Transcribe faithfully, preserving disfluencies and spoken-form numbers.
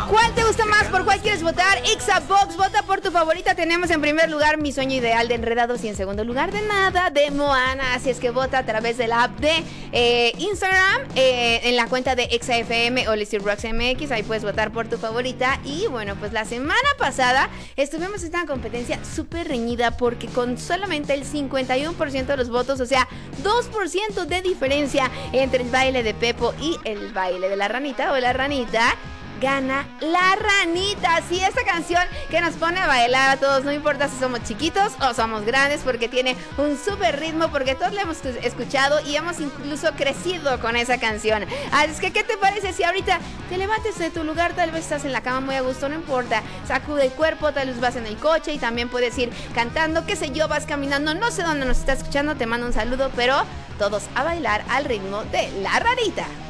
¿Cuál te gusta más? ¿Por cuál quieres votar? Ixabox, vota por tu favorita. Tenemos en primer lugar Mi Sueño Ideal de Enredados y en segundo lugar de Nada de Moana. Así es que vota a través de la app de eh, Instagram, eh, en la cuenta de Exa F M o Listy Rocks M X. Ahí puedes votar por tu favorita. Y bueno, pues la semana pasada estuvimos en una competencia súper reñida porque con solamente el cincuenta y uno por ciento de los votos, o sea, dos por ciento de diferencia entre el baile de Pepo y el baile de la ranita o la ranita, gana la ranita. Sí, esta canción que nos pone a bailar a todos, no importa si somos chiquitos o somos grandes, porque tiene un súper ritmo, porque todos la hemos escuchado y hemos incluso crecido con esa canción. Así es que, ¿qué te parece si ahorita te levantes de tu lugar? Tal vez estás en la cama muy a gusto, no importa, sacude el cuerpo, tal vez vas en el coche y también puedes ir cantando, qué sé yo, vas caminando, no sé dónde nos estás escuchando, te mando un saludo, pero todos a bailar al ritmo de la ranita.